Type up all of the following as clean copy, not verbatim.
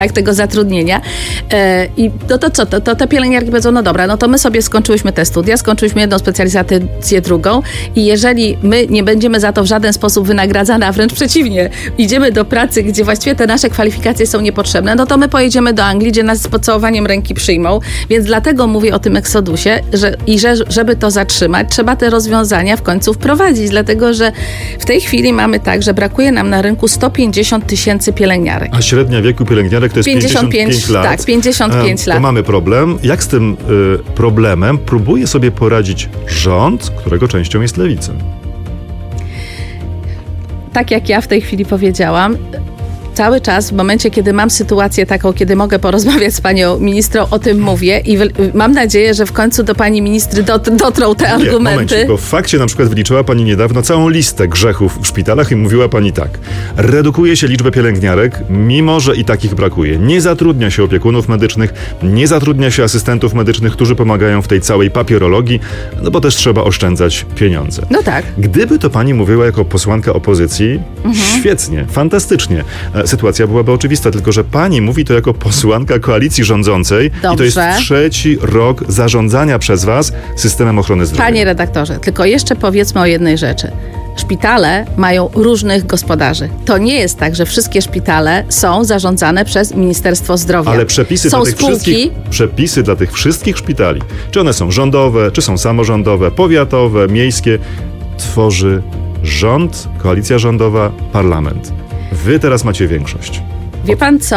tego zatrudnienia. I to co? To te pielęgniarki powiedzą, no dobra, no to my sobie skończyłyśmy te studia, skończyłyśmy jedną specjalizację, drugą i jeżeli my nie będziemy za to w żaden sposób wynagradzane, a wręcz przeciwnie, idziemy do pracy, gdzie właściwie te nasze kwalifikacje są niepotrzebne, no to my pojedziemy do Anglii, gdzie nas z pocałowaniem ręki przyjmą. Więc dlatego mówię o tym eksodusie, żeby to zatrzymać, trzeba te rozwiązania w końcu wprowadzić, dlatego że w tej chwili mamy tak, że brakuje nam na rynku 150 000 pielęgniarek. A średnia wieku pielęgniarek to jest 55 lat. Tak, 55 lat. To mamy problem. Jak z tym problemem próbuje sobie poradzić rząd, którego częścią jest Lewica? Tak jak ja w tej chwili powiedziałam, cały czas w momencie, kiedy mam sytuację taką, kiedy mogę porozmawiać z panią ministrą, o tym mówię i mam nadzieję, że w końcu do pani ministry dotrą te argumenty. Momencik, bo w fakcie na przykład wyliczyła pani niedawno całą listę grzechów w szpitalach i mówiła pani tak. Redukuje się liczbę pielęgniarek, mimo że i takich brakuje. Nie zatrudnia się opiekunów medycznych, nie zatrudnia się asystentów medycznych, którzy pomagają w tej całej papierologii, no bo też trzeba oszczędzać pieniądze. No tak. Gdyby to pani mówiła jako posłanka opozycji, świetnie, fantastycznie. Sytuacja byłaby oczywista, tylko że pani mówi to jako posłanka koalicji rządzącej. Dobrze. I to jest 3. rok zarządzania przez was systemem ochrony zdrowia. Panie redaktorze, tylko jeszcze powiedzmy o jednej rzeczy. Szpitale mają różnych gospodarzy. To nie jest tak, że wszystkie szpitale są zarządzane przez Ministerstwo Zdrowia. Ale przepisy dla tych wszystkich szpitali, czy one są rządowe, czy są samorządowe, powiatowe, miejskie, tworzy rząd, koalicja rządowa, parlament. Wy teraz macie większość. Wie pan co?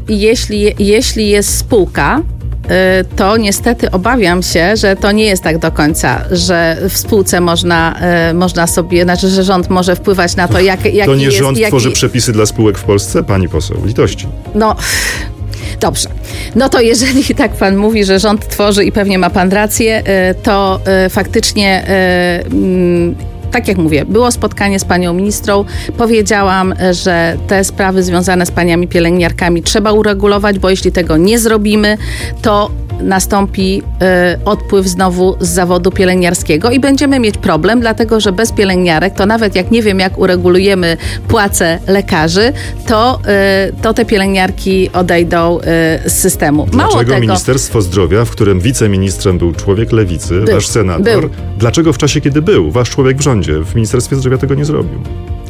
Jeśli jest spółka, to niestety obawiam się, że to nie jest tak do końca, że w spółce można sobie, znaczy, że rząd może wpływać na to, jak to nie jest, rząd tworzy przepisy dla spółek w Polsce? Pani poseł, litości. No, dobrze. No to jeżeli tak pan mówi, że rząd tworzy i pewnie ma pan rację, to faktycznie... Tak jak mówię, było spotkanie z panią ministrą, powiedziałam, że te sprawy związane z paniami pielęgniarkami trzeba uregulować, bo jeśli tego nie zrobimy, to nastąpi odpływ znowu z zawodu pielęgniarskiego i będziemy mieć problem, dlatego że bez pielęgniarek, to nawet jak nie wiem, jak uregulujemy płace lekarzy, to te pielęgniarki odejdą z systemu. Dlaczego Ministerstwo Zdrowia, w którym wiceministrem był człowiek Lewicy, wasz senator, dlaczego w czasie, kiedy był wasz człowiek w rządzie, w Ministerstwie Zdrowia tego nie zrobił?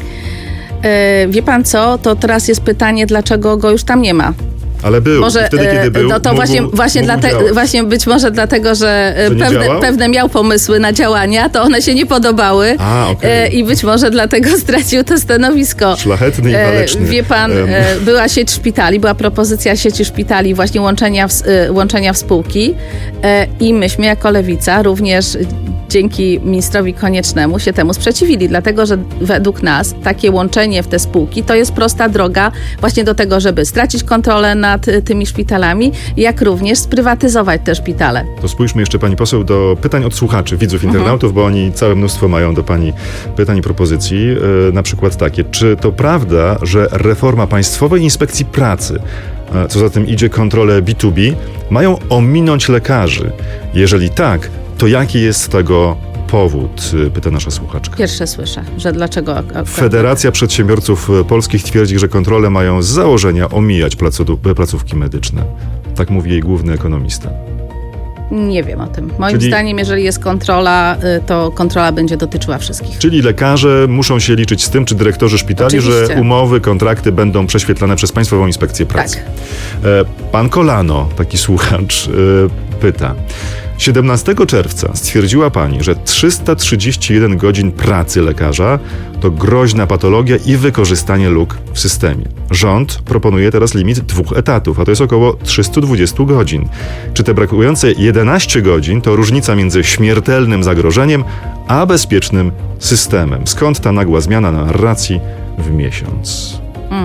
Wie pan co, to teraz jest pytanie, dlaczego go już tam nie ma. Ale był. Może, wtedy, kiedy był, no to właśnie być może dlatego, że pewne miał pomysły na działania, to one się nie podobały. I być może dlatego stracił to stanowisko. Szlachetny i waleczny. Wie pan, była sieć szpitali, była propozycja sieci szpitali, właśnie łączenia w spółki i myśmy jako Lewica również dzięki ministrowi Koniecznemu się temu sprzeciwili, dlatego że według nas takie łączenie w te spółki to jest prosta droga właśnie do tego, żeby stracić kontrolę nad tymi szpitalami, jak również sprywatyzować te szpitale. To spójrzmy jeszcze, pani poseł, do pytań od słuchaczy, widzów, internautów, bo oni całe mnóstwo mają do pani pytań i propozycji. Na przykład takie, czy to prawda, że reforma Państwowej Inspekcji Pracy, co za tym idzie kontrolę B2B, mają ominąć lekarzy? Jeżeli tak, to jaki jest tego powód? Pyta nasza słuchaczka. Pierwsze słyszę, że dlaczego... Federacja Przedsiębiorców Polskich twierdzi, że kontrole mają z założenia omijać placówki medyczne. Tak mówi jej główny ekonomista. Nie wiem o tym. Moim zdaniem, jeżeli jest kontrola, to kontrola będzie dotyczyła wszystkich. Czyli lekarze muszą się liczyć z tym, czy dyrektorzy szpitali, że umowy, kontrakty będą prześwietlane przez Państwową Inspekcję Pracy. Tak. Pan Kolano, taki słuchacz, pyta. 17 czerwca stwierdziła pani, że 331 godzin pracy lekarza to groźna patologia i wykorzystanie luk w systemie. Rząd proponuje teraz limit 2 etatów, a to jest około 320 godzin. Czy te brakujące 11 godzin to różnica między śmiertelnym zagrożeniem a bezpiecznym systemem? Skąd ta nagła zmiana narracji w miesiąc?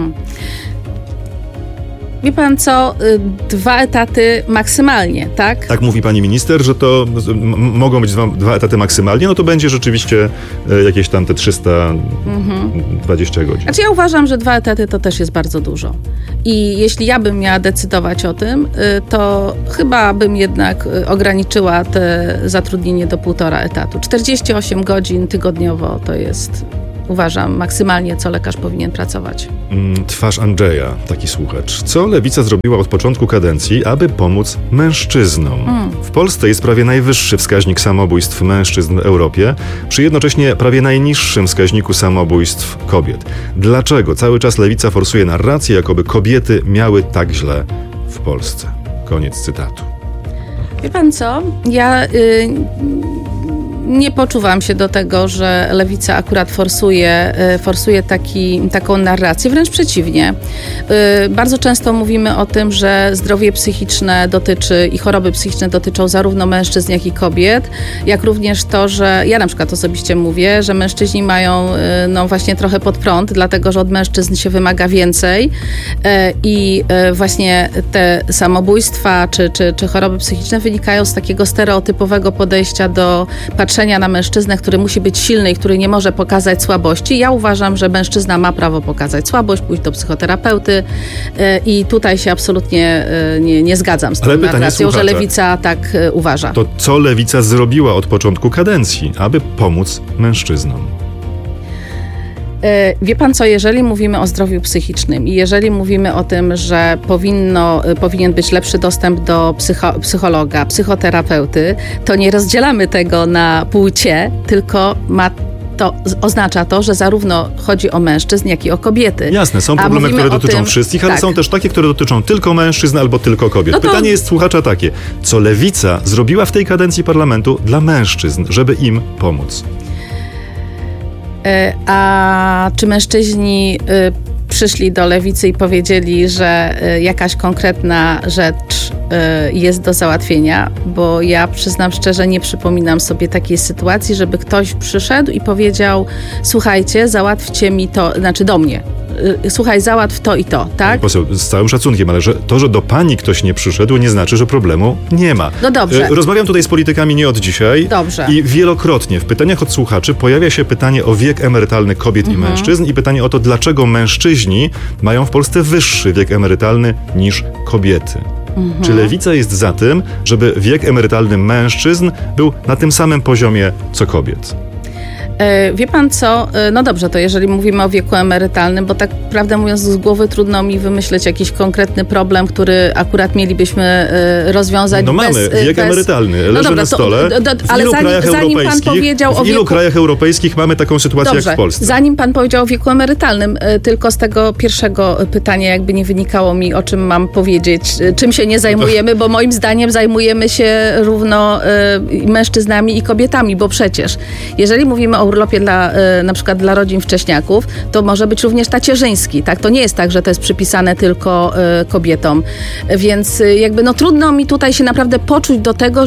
Wie pan co, 2 etaty maksymalnie, tak? Tak mówi pani minister, że to mogą być 2 etaty maksymalnie, no to będzie rzeczywiście jakieś tam te 320 godzin. Znaczy ja uważam, że 2 etaty to też jest bardzo dużo. I jeśli ja bym miała decydować o tym, to chyba bym jednak ograniczyła te zatrudnienie do 1,5 etatu. 48 godzin tygodniowo to jest uważam, maksymalnie, co lekarz powinien pracować. Twarz Andrzeja, taki słuchacz. Co Lewica zrobiła od początku kadencji, aby pomóc mężczyznom? W Polsce jest prawie najwyższy wskaźnik samobójstw mężczyzn w Europie, przy jednocześnie prawie najniższym wskaźniku samobójstw kobiet. Dlaczego cały czas Lewica forsuje narrację, jakoby kobiety miały tak źle w Polsce? Koniec cytatu. Wie pan co? Ja nie poczuwam się do tego, że Lewica akurat forsuje taką narrację, wręcz przeciwnie. Bardzo często mówimy o tym, że zdrowie psychiczne i choroby psychiczne dotyczą zarówno mężczyzn, jak i kobiet, jak również to, że ja na przykład osobiście mówię, że mężczyźni mają właśnie trochę pod prąd, dlatego że od mężczyzn się wymaga więcej i właśnie te samobójstwa czy choroby psychiczne wynikają z takiego stereotypowego podejścia do patrzenia na mężczyznę, który musi być silny i który nie może pokazać słabości. Ja uważam, że mężczyzna ma prawo pokazać słabość, pójść do psychoterapeuty i tutaj się absolutnie nie zgadzam z tą narracją, że Lewica tak uważa. To co Lewica zrobiła od początku kadencji, aby pomóc mężczyznom? Wie pan co, jeżeli mówimy o zdrowiu psychicznym i jeżeli mówimy o tym, że powinien być lepszy dostęp do psychologa, psychoterapeuty, to nie rozdzielamy tego na płcie, tylko oznacza to, że zarówno chodzi o mężczyzn, jak i o kobiety. Jasne, są problemy, które dotyczą wszystkich, ale są też takie, które dotyczą tylko mężczyzn albo tylko kobiet. Pytanie jest słuchacza takie, co Lewica zrobiła w tej kadencji parlamentu dla mężczyzn, żeby im pomóc? A czy mężczyźni przyszli do Lewicy i powiedzieli, że jakaś konkretna rzecz jest do załatwienia? Bo ja przyznam szczerze, nie przypominam sobie takiej sytuacji, żeby ktoś przyszedł i powiedział: słuchajcie, załatwcie mi to, znaczy do mnie. Słuchaj, załatw to i to, tak? Poseł, z całym szacunkiem, ale że do pani ktoś nie przyszedł, nie znaczy, że problemu nie ma. No dobrze. Rozmawiam tutaj z politykami nie od dzisiaj. Dobrze. I wielokrotnie w pytaniach od słuchaczy pojawia się pytanie o wiek emerytalny kobiet i mężczyzn i pytanie o to, dlaczego mężczyźni mają w Polsce wyższy wiek emerytalny niż kobiety. Czy Lewica jest za tym, żeby wiek emerytalny mężczyzn był na tym samym poziomie co kobiet? Wie pan co, no dobrze, to jeżeli mówimy o wieku emerytalnym, bo tak prawdę mówiąc z głowy trudno mi wymyśleć jakiś konkretny problem, który akurat mielibyśmy rozwiązać. No mamy wiek emerytalny, leży na stole. Ale zanim pan powiedział o wieku... W ilu krajach europejskich mamy taką sytuację jak w Polsce? Zanim pan powiedział o wieku emerytalnym, tylko z tego pierwszego pytania jakby nie wynikało mi, o czym mam powiedzieć, czym się nie zajmujemy, bo moim zdaniem zajmujemy się równo mężczyznami i kobietami, bo przecież jeżeli mówimy o urlopie na przykład dla rodzin wcześniaków, to może być również tacierzyński, tak? To nie jest tak, że to jest przypisane tylko kobietom. Więc jakby trudno mi tutaj się naprawdę poczuć do tego,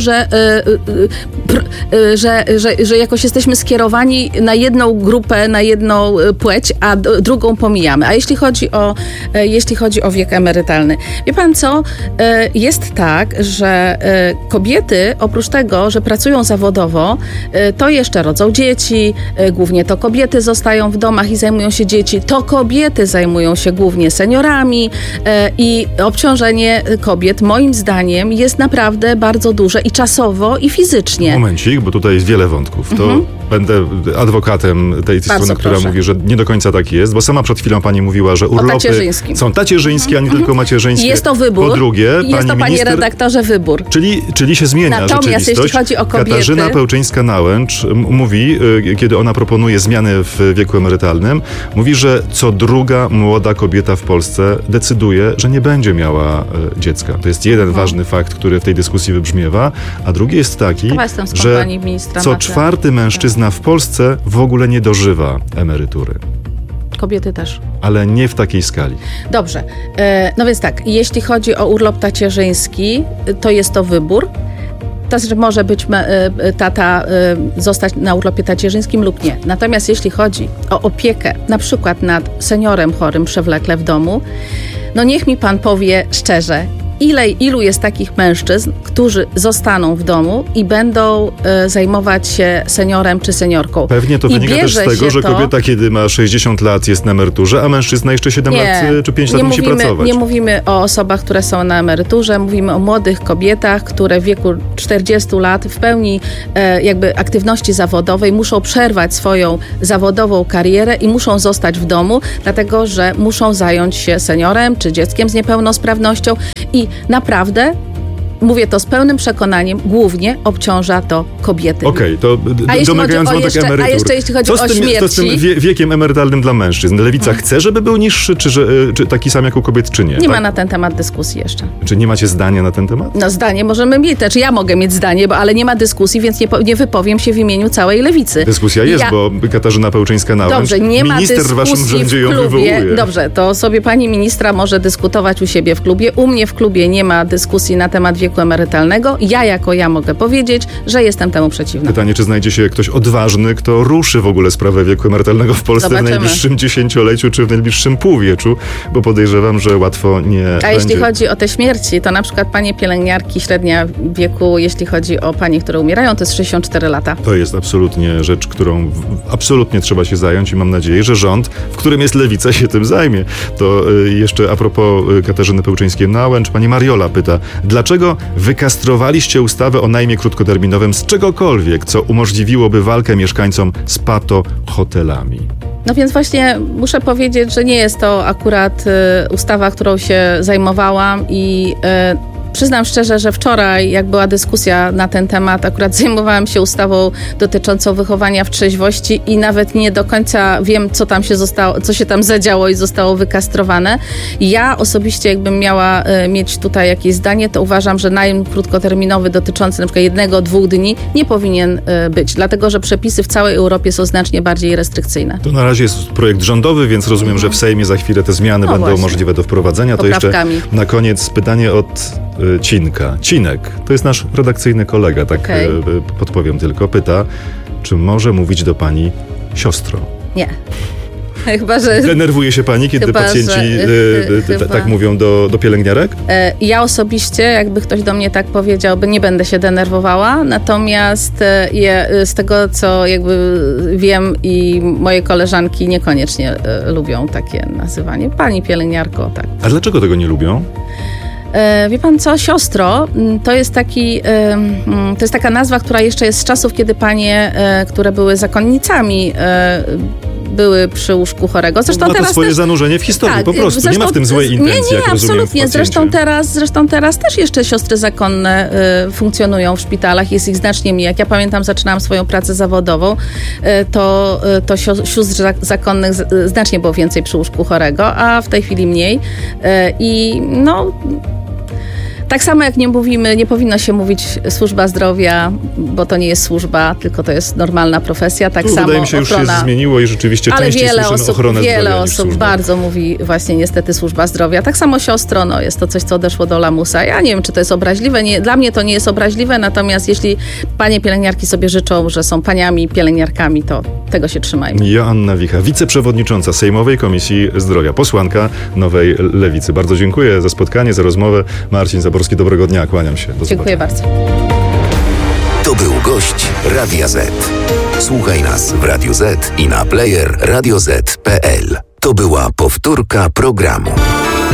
że jakoś jesteśmy skierowani na jedną grupę, na jedną płeć, a drugą pomijamy. A jeśli chodzi o wiek emerytalny. Wie pan co? Jest tak, że kobiety oprócz tego, że pracują zawodowo, to jeszcze rodzą dzieci, głównie to kobiety zostają w domach i zajmują się dzieci, to kobiety zajmują się głównie seniorami i obciążenie kobiet moim zdaniem jest naprawdę bardzo duże i czasowo, i fizycznie. Momencik, bo tutaj jest wiele wątków. To będę adwokatem tej strony, która mówi, że nie do końca tak jest, bo sama przed chwilą pani mówiła, że urlopy są tacierzyńskie, a nie tylko macierzyńskie. Jest to wybór. Po drugie, jest to, panie redaktorze, wybór. Czyli się zmienia Natomiast rzeczywistość. jeśli chodzi o kobiety... Katarzyna Pełczyńska-Nałęcz mówi, kiedy ona proponuje zmiany w wieku emerytalnym, mówi, że co druga młoda kobieta w Polsce decyduje, że nie będzie miała dziecka. To jest jeden ważny fakt, który w tej dyskusji wybrzmiewa, a drugi jest taki, że co czwarty mężczyzna w Polsce w ogóle nie dożywa emerytury. Kobiety też. Ale nie w takiej skali. Dobrze. No więc tak, jeśli chodzi o urlop tacierzyński, to jest to wybór. To znaczy może być tata zostać na urlopie tacierzyńskim lub nie. Natomiast jeśli chodzi o opiekę na przykład nad seniorem chorym przewlekle w domu, no niech mi pan powie szczerze, ilu jest takich mężczyzn, którzy zostaną w domu i będą zajmować się seniorem czy seniorką. Pewnie to wynika też z tego, że kobieta, kiedy ma 60 lat, jest na emeryturze, a mężczyzna jeszcze 7 lat czy 5 lat musi pracować. Nie mówimy o osobach, które są na emeryturze, mówimy o młodych kobietach, które w wieku 40 lat w pełni jakby aktywności zawodowej muszą przerwać swoją zawodową karierę i muszą zostać w domu, dlatego że muszą zająć się seniorem czy dzieckiem z niepełnosprawnością i naprawdę, mówię to z pełnym przekonaniem, głównie obciąża to kobiety. Okej, to domagając wątek emerytur. A jeszcze jeśli chodzi o śmierci... Co z tym wiekiem emerytalnym dla mężczyzn? Lewica chce, żeby był niższy, czy taki sam jak u kobiet, czy nie? Nie ma na ten temat dyskusji jeszcze. Czy nie macie zdania na ten temat? No zdanie możemy mieć, znaczy ja mogę mieć zdanie, ale nie ma dyskusji, więc nie wypowiem się w imieniu całej Lewicy. Dyskusja jest, bo Katarzyna Pełczyńska-Nałęcz, dobrze, nie ma minister w waszym rządzie ją wywołuje. Dobrze, to sobie pani ministra może dyskutować u siebie w klubie. U mnie w klubie nie ma dyskusji na temat wieku emerytalnego. Ja mogę powiedzieć, że jestem temu przeciwna. Pytanie, czy znajdzie się ktoś odważny, kto ruszy w ogóle sprawę wieku emerytalnego w Polsce w najbliższym dziesięcioleciu, czy w najbliższym półwieczu, bo podejrzewam, że łatwo nie będzie. Jeśli chodzi o te śmierci, to na przykład panie pielęgniarki, średnia wieku, jeśli chodzi o panie, które umierają, to jest 64 lata. To jest absolutnie rzecz, którą absolutnie trzeba się zająć i mam nadzieję, że rząd, w którym jest Lewica, się tym zajmie. To jeszcze a propos Katarzyny Pełczyńskiej-Nałęcz, pani Mariola pyta, dlaczego wykastrowaliście ustawę o najmie krótkoterminowym z czegokolwiek, co umożliwiłoby walkę mieszkańcom z pato-hotelami? No więc właśnie muszę powiedzieć, że nie jest to akurat ustawa, którą się zajmowałam i przyznam szczerze, że wczoraj, jak była dyskusja na ten temat, akurat zajmowałam się ustawą dotyczącą wychowania w trzeźwości i nawet nie do końca wiem, co się tam zadziało i zostało wykastrowane. Ja osobiście, jakbym miała mieć tutaj jakieś zdanie, to uważam, że najem krótkoterminowy dotyczący na przykład 1-2 dni nie powinien być, dlatego że przepisy w całej Europie są znacznie bardziej restrykcyjne. To na razie jest projekt rządowy, więc rozumiem, że w Sejmie za chwilę te zmiany będą możliwe do wprowadzenia. To jeszcze na koniec pytanie od Cinka. Cinek, to jest nasz redakcyjny kolega, tak podpowiem tylko. Pyta, czy może mówić do pani siostro? Nie. Chyba, że... Denerwuje się pani, kiedy pacjenci tak mówią do pielęgniarek? Ja osobiście, jakby ktoś do mnie tak powiedział, nie będę się denerwowała, natomiast z tego, co jakby wiem i moje koleżanki niekoniecznie lubią takie nazywanie. Pani pielęgniarko, tak. A dlaczego tego nie lubią? Wie pan co, siostro, to jest taka nazwa, która jeszcze jest z czasów, kiedy panie, które były zakonnicami, były przy łóżku chorego. Zresztą ma to teraz swoje zanurzenie w historii, po prostu. Nie ma w tym złej intencji, nie, absolutnie. Zresztą teraz też jeszcze siostry zakonne funkcjonują w szpitalach. Jest ich znacznie mniej. Jak ja pamiętam, zaczynałam swoją pracę zawodową, to sióstr zakonnych znacznie było więcej przy łóżku chorego, a w tej chwili mniej. I tak samo jak nie powinno się mówić służba zdrowia, bo to nie jest służba, tylko to jest normalna profesja. Tak samo wydaje mi się, już się zmieniło i rzeczywiście częściej słyszymy ochronę zdrowia. Wiele osób bardzo mówi właśnie niestety służba zdrowia. Tak samo siostro, jest to coś, co odeszło do lamusa. Ja nie wiem, czy to jest obraźliwe. Dla mnie to nie jest obraźliwe, natomiast jeśli panie pielęgniarki sobie życzą, że są paniami pielęgniarkami, to tego się trzymajmy. Joanna Wicha, wiceprzewodnicząca Sejmowej Komisji Zdrowia, posłanka Nowej Lewicy. Bardzo dziękuję za spotkanie, za rozmowę. Marcin Zaborski, dobrego dnia, kłaniam się. Dziękuję bardzo. To był gość Radia Z. Słuchaj nas w Radiu Z i na player radioz.pl. To była powtórka programu.